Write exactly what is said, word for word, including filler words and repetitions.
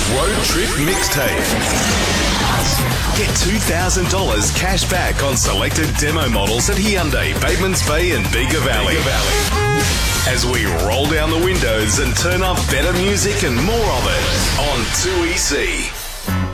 Road Trip Mixtape. Get two thousand dollars cash back on selected demo models at Hyundai, Batemans Bay and Bega Valley. As we roll down the windows and turn up better music and more of it on two E C.